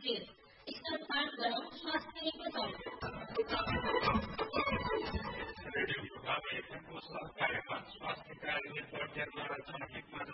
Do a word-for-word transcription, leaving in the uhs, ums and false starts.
तेल इसका पान करो स्वास्थ्य के लिए बताओ। रेडियो प्रोग्राम एफएम को सहकार्यमा स्वास्थ्य कार्य परिचय द्वारा समर्पित